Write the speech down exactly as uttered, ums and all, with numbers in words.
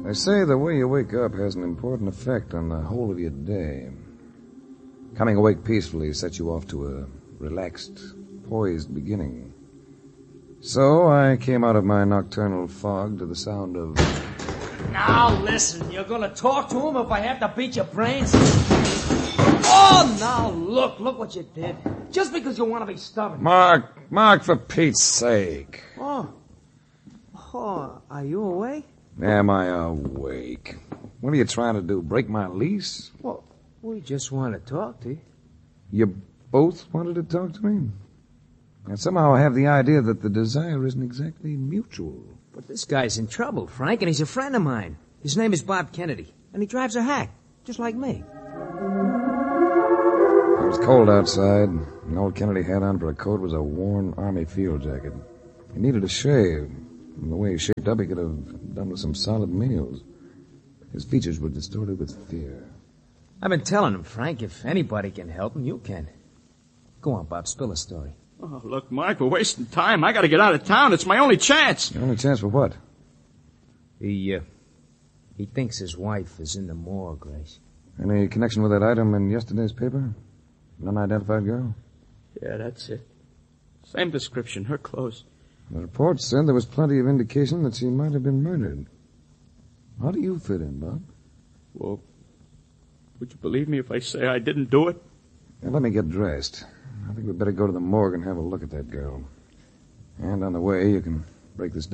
They say the way you wake up has an important effect on the whole of your day. Coming awake peacefully sets you off to a relaxed, poised beginning. So I came out of my nocturnal fog to the sound of... Now listen, you're gonna talk to him if I have to beat your brains? Oh, now look, look what you did. Just because you want to be stubborn. Mark, Mark, for Pete's sake. Oh. Oh, are you awake? Am I awake? What are you trying to do, break my lease? Well, we just want to talk to you. You both wanted to talk to me? And somehow I have the idea that the desire isn't exactly mutual. But this guy's in trouble, Frank, and he's a friend of mine. His name is Bob Kennedy, and he drives a hack, just like me. It was cold outside, and all Kennedy had on for a coat was a worn army field jacket. He needed a shave. From the way he shaped up, he could have done with some solid meals. His features were distorted with fear. I've been telling him, Frank, if anybody can help him, you can. Go on, Bob, spill a story. Oh, look, Mark, we're wasting time. I gotta get out of town. It's my only chance. Your only chance for what? He, uh, he thinks his wife is in the morgue, Grace. Any connection with that item in yesterday's paper? An unidentified girl? Yeah, that's it. Same description, her clothes. The report said there was plenty of indication that she might have been murdered. How do you fit in, Bob? Well, would you believe me if I say I didn't do it? Now, let me get dressed. I think we'd better go to the morgue and have a look at that girl. And on the way, you can break this down.